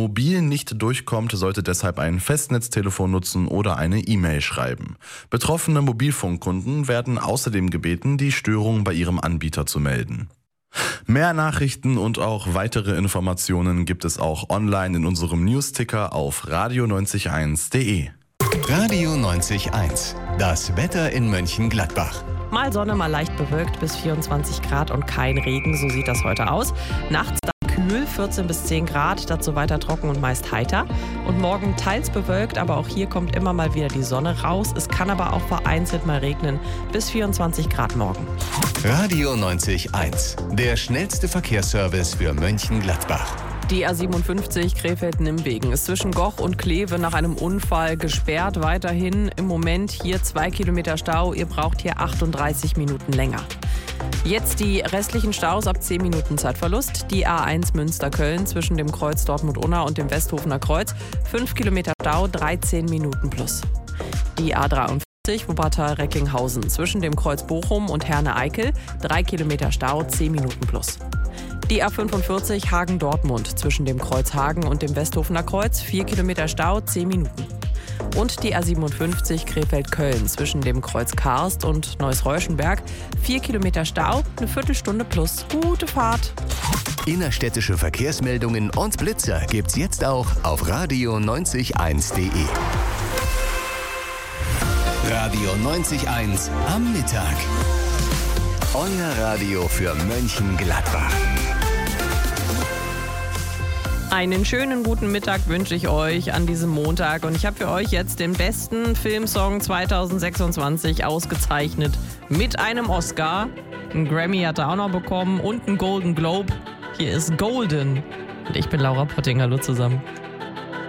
mobil nicht durchkommt, sollte deshalb ein Festnetztelefon nutzen oder eine E-Mail schreiben. Betroffene Mobilfunkkunden werden außerdem gebeten, die Störung bei ihrem Anbieter zu melden. Mehr Nachrichten und auch weitere Informationen gibt es auch online in unserem Newsticker auf radio901.de. Radio 90.1, das Wetter in Mönchengladbach. Mal Sonne, mal leicht bewölkt bis 24 Grad und kein Regen, so sieht das heute aus. Nachts dann kühl, 14 bis 10 Grad, dazu weiter trocken und meist heiter. Und morgen teils bewölkt, aber auch hier kommt immer mal wieder die Sonne raus. Es kann aber auch vereinzelt mal regnen, bis 24 Grad morgen. Radio 90.1, der schnellste Verkehrsservice für Mönchengladbach. Die A57 Krefeld-Nimwegen ist zwischen Goch und Kleve nach einem Unfall gesperrt. Weiterhin im Moment hier 2 Kilometer Stau. Ihr braucht hier 38 Minuten länger. Jetzt die restlichen Staus ab 10 Minuten Zeitverlust. Die A1 Münster-Köln zwischen dem Kreuz Dortmund-Unna und dem Westhofener Kreuz. 5 Kilometer Stau, 13 Minuten plus. Die A43 Wuppertal-Recklinghausen zwischen dem Kreuz Bochum und Herne-Eickel. 3 Kilometer Stau, 10 Minuten plus. Die A45 Hagen-Dortmund zwischen dem Kreuz Hagen und dem Westhofener Kreuz. 4 Kilometer Stau, 10 Minuten. Und die A57 Krefeld-Köln zwischen dem Kreuz Karst und Neuss-Reuschenberg. 4 Kilometer Stau, eine Viertelstunde plus. Gute Fahrt. Innerstädtische Verkehrsmeldungen und Blitzer gibt's jetzt auch auf radio901.de. Radio 90.1 am Mittag. Euer Radio für Mönchengladbach. Einen schönen guten Mittag wünsche ich euch an diesem Montag und ich habe für euch jetzt den besten Filmsong 2026 ausgezeichnet mit einem Oscar. Einen Grammy hat er auch noch bekommen und einen Golden Globe. Hier ist Golden und ich bin Laura Potting. Hallo zusammen.